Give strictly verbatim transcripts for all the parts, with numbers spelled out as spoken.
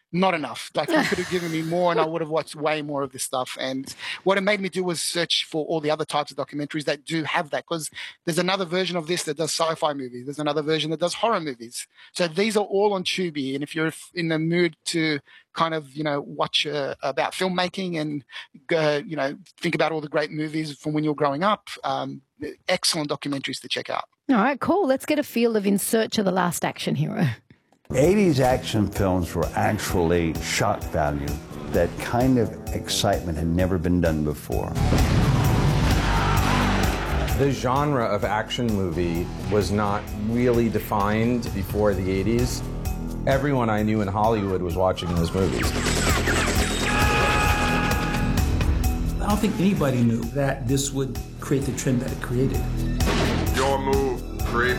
not enough. Like, you could have given me more and I would have watched way more of this stuff. And what it made me do was search for all the other types of documentaries that do have that, because there's another version of this that does sci-fi movies. There's another version that does horror movies. So these are all on Tubi. And if you're in the mood to kind of, you know, watch uh, about filmmaking and, uh, you know, think about all the great movies from when you're growing up, um, excellent documentaries to check out. All right, cool. Let's get a feel of In Search of the Last Action Hero. eighties action films were actually shock value. That kind of excitement had never been done before. The genre of action movie was not really defined before the eighties. Everyone I knew in Hollywood was watching those movies. I don't think anybody knew that this would create the trend that it created. Your move, Creep.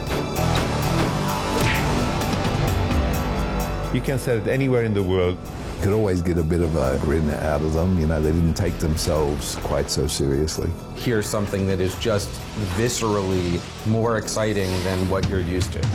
You can set it anywhere in the world. You could always get a bit of a grin out of them. You know, they didn't take themselves quite so seriously. Here's something that is just viscerally more exciting than what you're used to.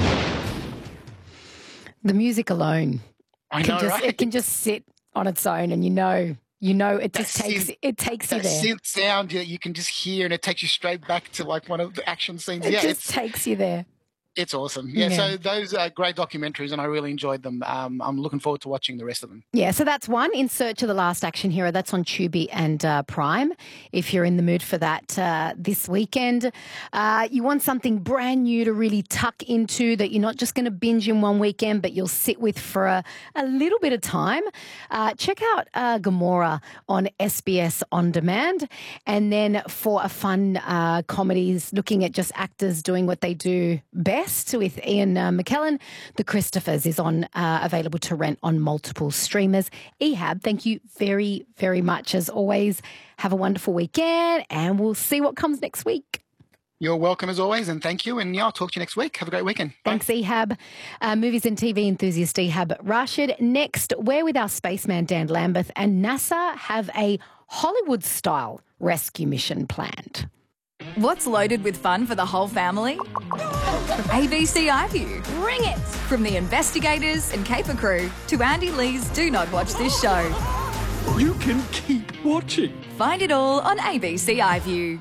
The music alone, I can know, just, right? it can just sit on its own, and you know, you know, it just That takes synth- it takes you That there. synth sound that you can just hear, and it takes you straight back to like one of the action scenes. It yeah, just it's takes you there. it's awesome. Yeah, Yeah. so those are great documentaries, and I really enjoyed them. Um, I'm looking forward to watching the rest of them. Yeah, so that's one, In Search of the Last Action Hero. That's on Tubi and uh, Prime, if you're in the mood for that uh, this weekend. Uh, you want something brand new to really tuck into that you're not just going to binge in one weekend, but you'll sit with for a, a little bit of time. Uh, check out uh, Gomorrah on S B S On Demand. And then for a fun uh, comedies, looking at just actors doing what they do best with Ian uh, McKellen, The Christophers is on uh, available to rent on multiple streamers. Ehab, thank you very, very much as always. Have a wonderful weekend, and we'll see what comes next week. You're welcome as always, and thank you. And yeah, I'll talk to you next week. Have a great weekend. Bye. Thanks, Ehab. Uh, movies and T V enthusiast Ehab Rashid. Next, we're with our spaceman Dan Lambeth, and NASA have a Hollywood-style rescue mission planned. What's loaded with fun for the whole family? A B C iView. Bring it! From the investigators and caper crew to Andy Lee's Do Not Watch This Show. You can keep watching. Find it all on A B C iView.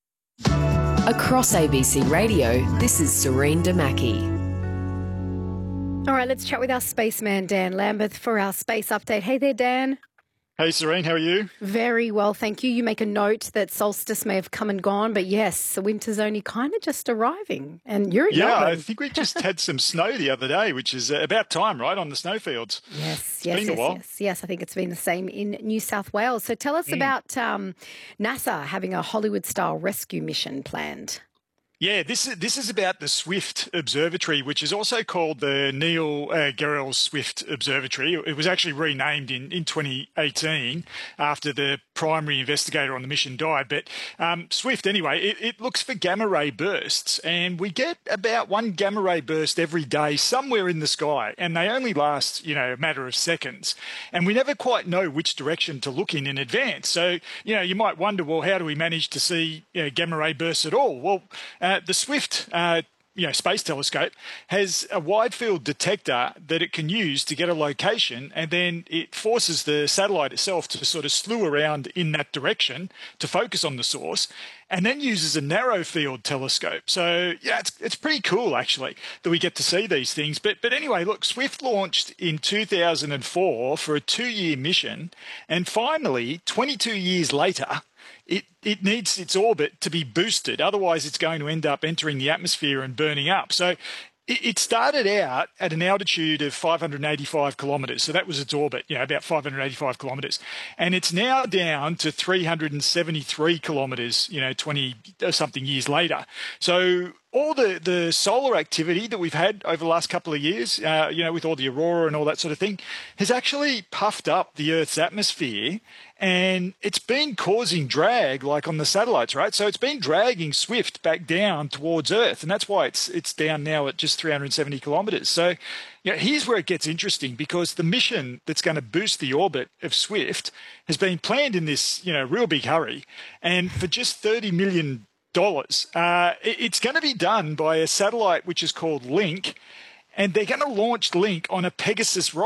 Across A B C Radio, this is Serene Damaki. All right, let's chat with our spaceman Dan Lambeth for our space update. Hey there, Dan. Hey, Serene, how are you? Very well, thank you. You make a note that solstice may have come and gone, but yes, the winter's only kind of just arriving. And you're at Yeah, Melbourne. I think we just had some snow the other day, which is uh, about time, right, on the snowfields. Yes, It's yes, been yes, a while. yes. Yes, I think it's been the same in New South Wales. So tell us Mm. about um, NASA having a Hollywood-style rescue mission planned. Yeah, this is this is about the Swift Observatory, which is also called the Neil uh, Gehrels Swift Observatory. It was actually renamed in, in twenty eighteen after the primary investigator on the mission died. But um, Swift, anyway, it, it looks for gamma ray bursts, and we get about one gamma ray burst every day somewhere in the sky, and they only last, you know, a matter of seconds. And we never quite know which direction to look in in advance. So, you know, you might wonder, well, how do we manage to see, you know, gamma ray bursts at all? Well, Uh, the Swift uh, you know, Space Telescope has a wide field detector that it can use to get a location, and then it forces the satellite itself to sort of slew around in that direction to focus on the source, and then uses a narrow field telescope. So yeah, it's it's pretty cool actually that we get to see these things. But but anyway, look, Swift launched in two thousand four for a two-year mission, and finally, twenty-two years later, It, it needs its orbit to be boosted. Otherwise, it's going to end up entering the atmosphere and burning up. So it, it started out at an altitude of five hundred eighty-five kilometres. So that was its orbit, you know, about five hundred eighty-five kilometres. And it's now down to three hundred seventy-three kilometres, you know, twenty-something years later. So all the, the solar activity that we've had over the last couple of years, uh, you know, with all the aurora and all that sort of thing, has actually puffed up the Earth's atmosphere, and it's been causing drag, like on the satellites, right? So it's been dragging Swift back down towards Earth, and that's why it's it's down now at just three hundred seventy kilometres. So, you know, here's where it gets interesting, because the mission that's going to boost the orbit of Swift has been planned in this, you know, real big hurry, and for just thirty million dollars. Uh, it, it's going to be done by a satellite which is called Link, and they're going to launch Link on a Pegasus rocket.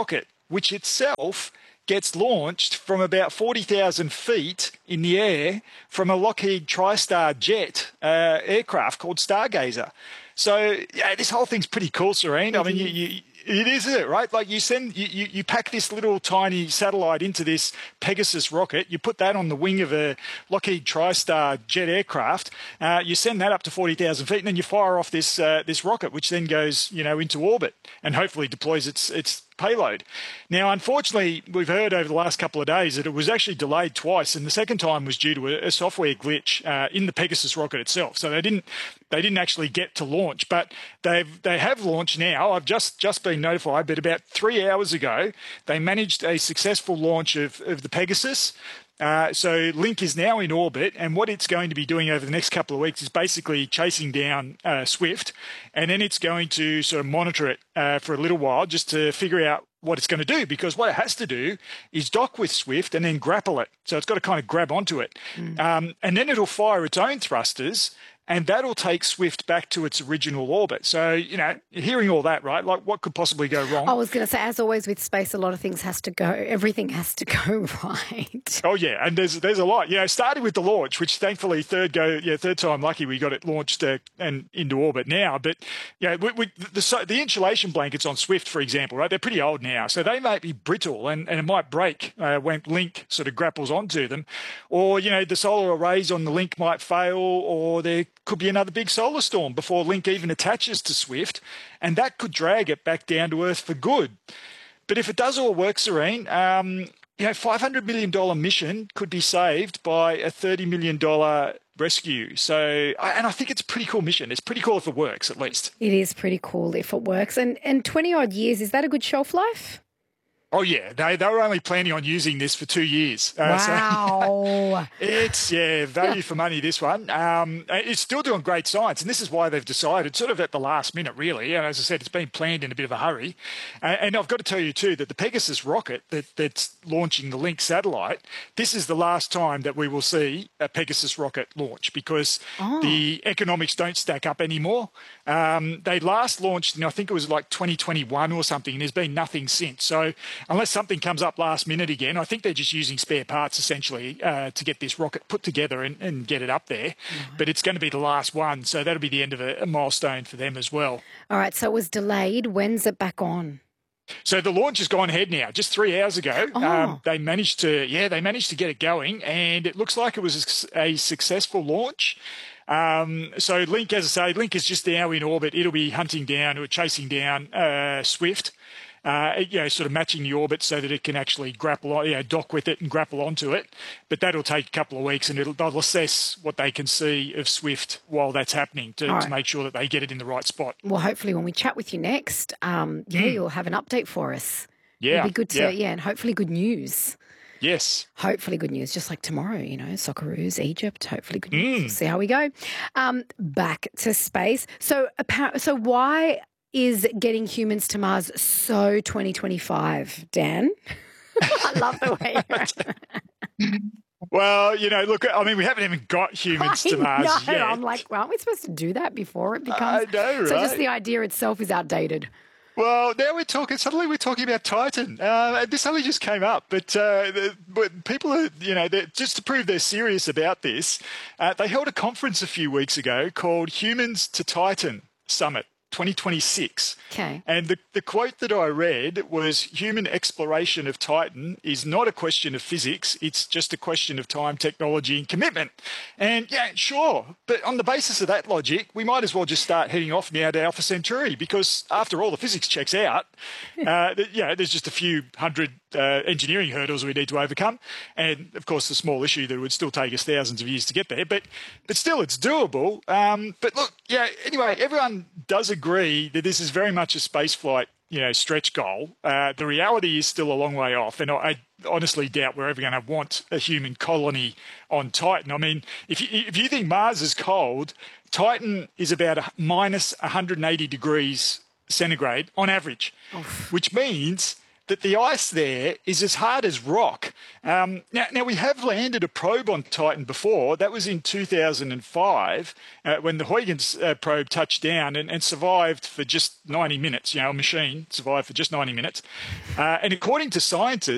which itself gets launched from about forty thousand feet in the air from a Lockheed TriStar jet uh, aircraft called Stargazer. So yeah, this whole thing's pretty cool, Serene. I mean, you, you, it is it, right? Like you send, you, you, you pack this little tiny satellite into this Pegasus rocket. You put that on the wing of a Lockheed TriStar jet aircraft. Uh, you send that up to forty thousand feet, and then you fire off this uh, this rocket, which then goes, you know, into orbit and hopefully deploys its its payload. Now, unfortunately, we've heard over the last couple of days that it was actually delayed twice, and the second time was due to a, a software glitch uh, in the Pegasus rocket itself. So they didn't they didn't actually get to launch, but they've they have launched now. I've just just been notified, but about three hours ago, they managed a successful launch of, of the Pegasus. Uh, so Link is now in orbit, and what it's going to be doing over the next couple of weeks is basically chasing down uh, Swift, and then it's going to sort of monitor it uh, for a little while just to figure out what it's going to do, because what it has to do is dock with Swift and then grapple it. So it's got to kind of grab onto it. Mm. Um, and then it'll fire its own thrusters, and that'll take Swift back to its original orbit. So, you know, hearing all that, right, like what could possibly go wrong? I was going to say, as always with space, a lot of things has to go, everything has to go right. Oh, yeah, and there's there's a lot. You know, starting with the launch, which thankfully third go, yeah, third time lucky we got it launched uh, and into orbit now. But, you know, we, we, the, the insulation blankets on Swift, for example, right, they're pretty old now. So they might be brittle and, and it might break uh, when Link sort of grapples onto them. Or, you know, the solar arrays on the Link might fail, or there could be another big solar storm before Link even attaches to Swift, and that could drag it back down to Earth for good. But if it does all work, Serene, um, you know, five hundred million dollars mission could be saved by a thirty million dollars rescue. So, and I think it's a pretty cool mission. It's pretty cool if it works, at least. It is pretty cool if it works. And and twenty odd years, is that a good shelf life? Oh, yeah. They, they were only planning on using this for two years. Uh, wow. So it's, yeah, value for money, this one. Um, it's still doing great science, and this is why they've decided, sort of at the last minute, really. And as I said, it's been planned in a bit of a hurry. Uh, and I've got to tell you, too, that the Pegasus rocket that, that's launching the Link satellite, this is the last time that we will see a Pegasus rocket launch, because oh. the economics don't stack up anymore. Um, they last launched, in, I think it was like twenty twenty-one or something, and there's been nothing since. So unless something comes up last minute again, I think they're just using spare parts essentially uh, to get this rocket put together and, and get it up there. Mm-hmm. But it's going to be the last one, so that'll be the end of a, a milestone for them as well. All right, so it was delayed. When's it back on? So the launch has gone ahead now. Just three hours ago, oh. um, they managed to, yeah, they managed to get it going, and it looks like it was a, a successful launch. Um, so Link, as I say, Link is just now in orbit. It'll be hunting down or chasing down uh, Swift. Uh, you know, sort of matching the orbit so that it can actually grapple on, you know, dock with it and grapple onto it. But that'll take a couple of weeks, and it'll, they'll assess what they can see of Swift while that's happening to, right. to make sure that they get it in the right spot. Well, hopefully when we chat with you next, um, yeah, mm. you'll have an update for us. Yeah. It'll be good to, yeah. yeah, and hopefully good news. Yes. Hopefully good news, just like tomorrow, you know, Socceroos, Egypt, hopefully good news. Mm. We'll see how we go. Um, back to space. So, so why is getting humans to Mars so twenty twenty-five, Dan? I love the way you're Well, you know, look, I mean, we haven't even got humans I to Mars know. yet. I'm like, well, aren't we supposed to do that before it becomes... I know, right? So just the idea itself is outdated. Well, now we're talking, suddenly we're talking about Titan. Uh, this only just came up, but, uh, the, but people are, you know, just to prove they're serious about this, uh, they held a conference a few weeks ago called Humans to Titan Summit twenty twenty-six. Okay. And the, the quote that I read was, human exploration of Titan is not a question of physics, it's just a question of time, technology and commitment. And yeah, sure, but on the basis of that logic, we might as well just start heading off now to Alpha Centauri, because after all, the physics checks out. uh, you know, there's just a few hundred uh, engineering hurdles we need to overcome. And of course, the small issue that it would still take us thousands of years to get there, but, but still it's doable. Um, but look, yeah, anyway, everyone does agree that this is very much a spaceflight, you know, stretch goal. Uh, the reality is still a long way off, and I, I honestly doubt we're ever going to want a human colony on Titan. I mean, if you, if you think Mars is cold, Titan is about a minus one hundred eighty degrees centigrade on average, Oof. which means that the ice there is as hard as rock. Um, now, now, we have landed a probe on Titan before. That was in two thousand five uh, when the Huygens uh, probe touched down and, and survived for just ninety minutes. You know, a machine survived for just ninety minutes. Uh, and according to scientists,